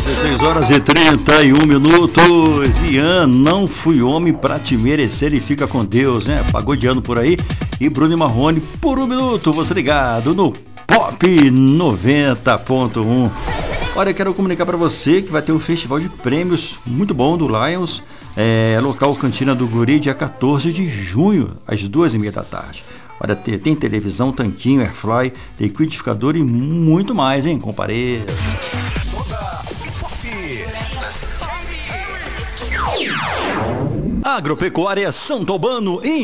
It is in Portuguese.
16 horas e 31 minutos. Ian, não fui homem pra te merecer e fica com Deus, né? Pagodeando por aí. E Bruno e Marrone, por um minuto, você ligado no Pop 90.1. Olha, quero comunicar para você que vai ter um festival de prêmios muito bom do Lions, local Cantina do Guri, dia 14 de junho, às 2h30 da tarde. Olha, tem televisão, tanquinho, airfly, liquidificador e muito mais, hein? Compareça. Agropecuária Santo Albano em